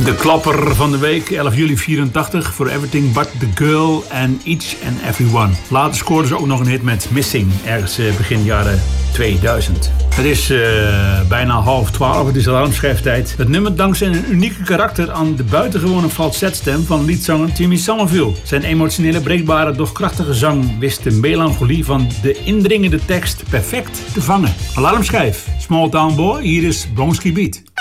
De klapper van de week, 11 juli 84, For Everything But The Girl and Each and Everyone. Later scoorden ze ook nog een hit met Missing, ergens begin jaren 2000. Het is bijna 11:30, het is alarmschrijftijd. Het nummer dankzij een unieke karakter aan de buitengewone falsetstem van liedzanger Jimmy Somerville. Zijn emotionele, breekbare, doch krachtige zang wist de melancholie van de indringende tekst perfect te vangen. Alarmschijf, Small Town Boy, hier is Bronski Beat.